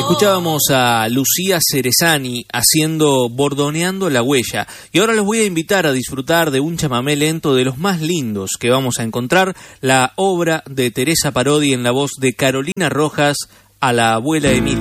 Escuchábamos a Lucía Cerezani haciendo Bordoneando la Huella. Y ahora los voy a invitar a disfrutar de un chamamé lento de los más lindos que vamos a encontrar, la obra de Teresa Parodi en la voz de Carolina Rojas, a la abuela Emilia.